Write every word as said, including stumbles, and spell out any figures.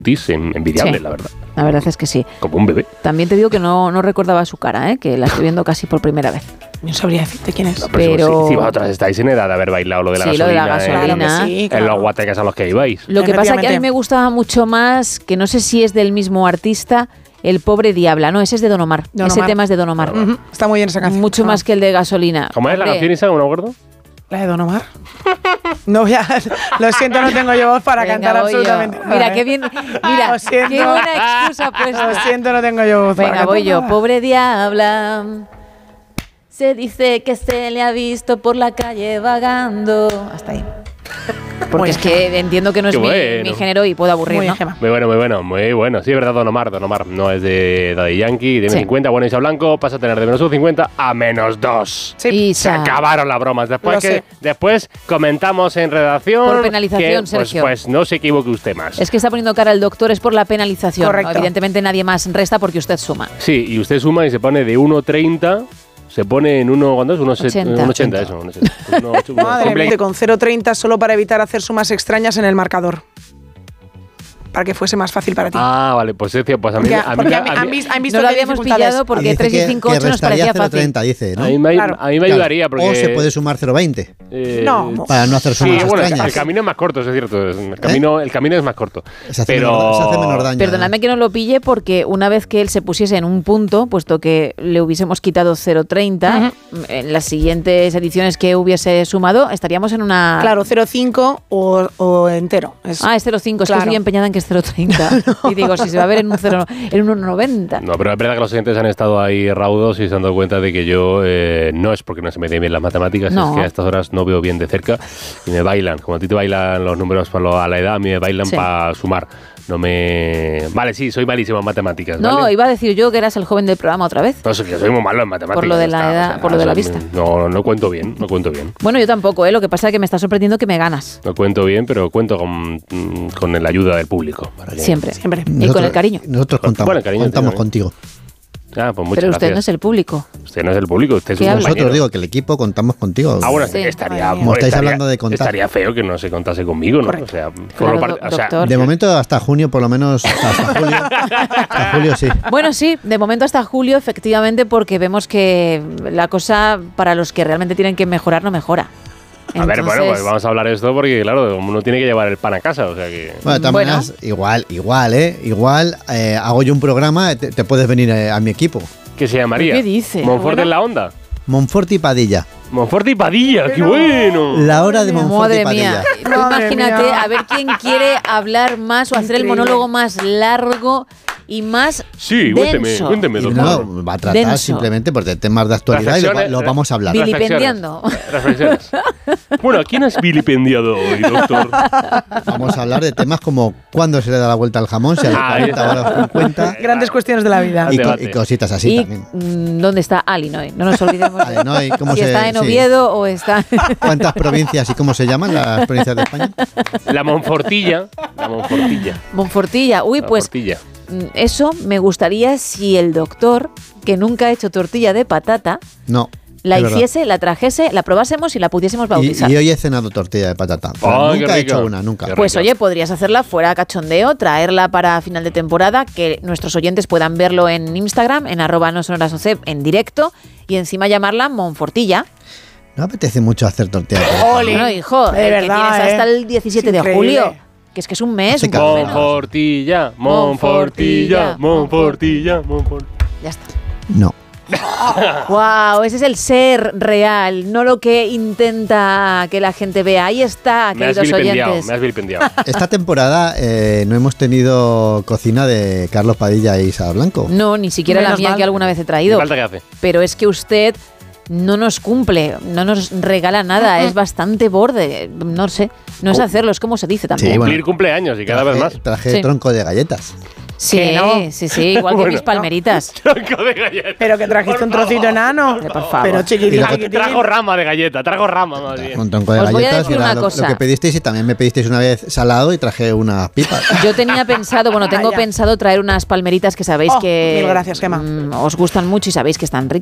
cutis envidiable, Sí. la verdad. La verdad es que sí. Como un bebé. También te digo que no, no recordaba su cara, ¿eh? Que la estoy viendo casi por primera vez. No sabría decirte quién es. No, pero, Pero- si, si vosotras estáis en edad de haber bailado lo de la Sí, lo gasolina, de la en- gasolina. Claro que sí, en claro. los guateques a los que ibais. Lo que pasa es que a mí Efectivamente. me gustaba mucho más, que no sé si es del mismo artista, El pobre Diabla. No, ese es de Don Omar. Don Ese Omar. tema es de Don Omar. Ujú, está muy bien esa canción. Mucho Ah. más que el de Gasolina. ¿Cómo es la Hombre, canción esa? ¿No me acuerdo? ¿La de Don Omar? No voy a... Lo siento, no tengo yo voz para Venga, cantar voy yo. absolutamente nada, Mira, ¿eh? qué bien. Mira, Lo siento. qué buena excusa ha puesto. Lo siento, no tengo yo voz para Venga, cantar voy yo. nada. Pobre Diabla. Se dice que se le ha visto por la calle vagando. Hasta ahí. Porque Muy es bien, que entiendo que no es Qué mi, bueno. mi género y puedo aburrir, Muy bien, ¿no? Gemma. Muy bueno, muy bueno, muy bueno. Sí, es verdad, Don Omar, Don Omar. No es de Daddy Yankee, de Sí. cincuenta, bueno, Isa Blanco, pasa a tener de menos uno cincuenta a menos dos. Sí. Isa. Se acabaron las bromas. Después Lo que sé. después comentamos en redacción Por penalización, que, pues, Sergio. pues no se equivoque usted más. Es que está poniendo cara el doctor, es por la penalización. Correcto. Evidentemente nadie más resta porque usted suma. Sí, y usted suma y se pone de uno treinta, se pone en uno, ¿cuánto es? uno ochenta. ochenta, eso. uno ochenta. Uno- uno- Madre cumple- mía, con cero treinta solo para evitar hacer sumas extrañas en el marcador. Para que fuese más fácil para ti. Ah, vale, pues, Sergio, pues a mí, Porque, a mí, porque a han, mí- han vis- han visto No lo qué habíamos dificultades. pillado porque Dice tres y que- cinco que ocho nos restaría parecía fácil. cero treinta, dice, ¿no? a mí me, Claro. a mí me Claro. ayudaría porque... O se puede sumar cero veinte. eh, No. Para no hacer Sí, sumas bueno, el, extrañas. el camino es más corto, eso es cierto. El camino, el camino es más corto. Se hace, pero menor, se hace menor daño. Perdonadme que no lo pille porque una vez que él se pusiese en un punto, puesto que le hubiésemos quitado cero treinta, en las siguientes ediciones que hubiese sumado, estaríamos en una... Claro, cero cinco o, o entero. Es- Ah, es cero cinco, es Claro. que estoy empeñada en que es cero treinta. Y digo, si se va a ver en un cero, en un uno noventa. No, pero es verdad que los oyentes han estado ahí raudos y se han dado cuenta de que yo eh, no es porque no se me den bien las matemáticas, No. es que a estas horas no veo bien de cerca y me bailan. Como a ti te bailan los números para lo- a la edad, a mí me bailan Sí. para sumar. No me... Vale, sí, soy malísimo en matemáticas. No, ¿vale? iba a decir yo que eras el joven del programa otra vez. No, soy que soy muy malo en matemáticas. Por lo de ya la está, edad- por lo de la soy- vista. No, no cuento bien, no cuento bien. Bueno, yo tampoco, ¿eh? Lo que pasa es que me está sorprendiendo que me ganas. No cuento bien, pero cuento con, mm, con la ayuda del público. para que- Siempre. Siempre. Y con el cariño. Nosotros contamos, Bueno, el cariño contamos también. contigo. Ah, pues muchas Pero usted gracias. no es el público. Usted no es el público, usted es ¿Qué un habla? compañero. Nosotros digo que el equipo contamos contigo. Ah, bueno, Sí. estaría, Como bueno, estáis estaría- hablando de contar. Estaría feo que no se contase conmigo, ¿no? Correcto. O sea, Claro, formo parte- do- o sea, doctor. De momento hasta junio, por lo menos hasta julio. Hasta julio sí. Bueno, sí, de momento hasta julio, efectivamente, porque vemos que la cosa para los que realmente tienen que mejorar no mejora. a ver, bueno, Entonces, pues vamos a hablar de esto porque, claro, uno tiene que llevar el pan a casa, o sea que... Bueno, de todas Bueno. maneras, igual, igual, ¿eh? Igual eh, hago yo un programa, te, te puedes venir eh, a mi equipo. ¿Qué se llamaría? ¿Qué dice? ¿Monforte Bueno. en la onda? Monforte y Padilla. Monforte y Padilla, ¡qué bueno! La hora de Monforte y Madre Padilla. mía, Madre imagínate mía. a ver quién quiere hablar más o hacer el Increíble. monólogo más largo y más Sí, cuénteme, denso. cuénteme, Y doctor. no, va a tratar Denso. simplemente por temas de actualidad y lo, va- lo vamos a hablar. Vili- Vilipendiando. Reflexiones. Bueno, ¿a quién has vilipendiado hoy, doctor? Vamos a hablar de temas como cuándo se le da la vuelta al jamón, si a los Ah, cuarenta o a los cincuenta Grandes cuestiones de la vida. y, co- debate. y cositas así y también. mm, ¿dónde está Illinois? No nos olvidemos. de- Illinois, ¿cómo si se- está en sí. Oviedo o está... ¿Cuántas provincias y cómo se llaman las provincias de España? La Monfortilla. La Monfortilla. Monfortilla. Uy, La pues Portilla. mm, eso me gustaría si el doctor, que nunca ha hecho tortilla de patata, No. la es verdad. hiciese, la trajese, la probásemos y la pudiésemos bautizar. Y, y hoy he cenado tortilla de patata. pero Ay, nunca qué he hecho rico. una, nunca. Qué Pues rico. oye, podrías hacerla fuera cachondeo, traerla para final de temporada, que nuestros oyentes puedan verlo en Instagram, en arroba no sonoras O C en directo, y encima llamarla Monfortilla. No apetece mucho hacer tortilla de patata. Oli. Bueno, hijo, De eh, verdad, que tienes hasta ¿eh? el diecisiete Es de increíble. julio, que es que es un mes, Hace más o calor. menos. Monfortilla, Monfortilla, Monfortilla, Monfortilla. Ya está. No. Wow, ese es el ser real, no lo que intenta que la gente vea. Ahí está, Me has queridos vilipendiado, oyentes. me has vilipendiado. Esta temporada eh, no hemos tenido cocina de Carlos Padilla e Isa Blanco. No, ni siquiera la Menos mía mal. que alguna vez he ¿Qué traído. falta que hace? Pero es que usted no nos cumple, no nos regala nada, es bastante borde, no sé, no es Oh. hacerlo, es como se dice tampoco. Sí, bueno. Cumplir cumpleaños y cada vez Traje- más. Traje Sí. tronco de galletas. Sí, Que no. sí, sí, igual que Bueno, mis palmeritas. Tronco de galleta. Pero que trajiste un trocito enano. Pero por favor. Pero chiquitín, Y luego- chiquitín. Trajo rama de galleta, trajo rama más bien. Un tronco de Os voy a galletas decir era una lo, cosa. lo que pedisteis y también me pedisteis una vez salado y traje unas pipas. Yo tenía pensado, bueno, tengo Vaya. pensado traer unas palmeritas que sabéis Oh, que mil gracias, Gemma. mm, os gustan mucho y sabéis que están ri-